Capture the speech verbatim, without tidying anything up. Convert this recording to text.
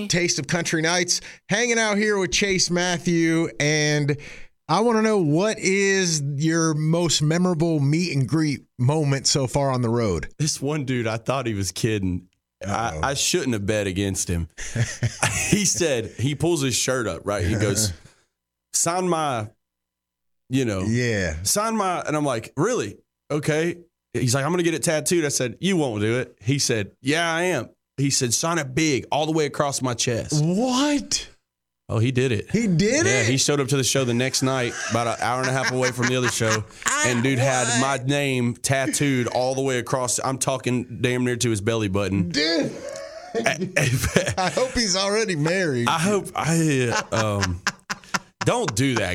Taste of Country Nights, hanging out here with Chase Matthew, and I want to know, what is your most memorable meet and greet moment so far on the road? This one dude, I thought he was kidding. I, I shouldn't have bet against him. He said, he pulls his shirt up, right? He goes, sign my, you know. Yeah. Sign my, and I'm like, really? Okay. He's like, I'm going to get it tattooed. I said, you won't do it. He said, yeah, I am. He said, sign it big, all the way across my chest. What? Oh, he did it. He did yeah, it? Yeah, he showed up to the show the next night, about an hour and a half away from the other show. And dude what? had my name tattooed all the way across. I'm talking damn near to his belly button. Dude. I hope he's already married. I hope I um don't do that,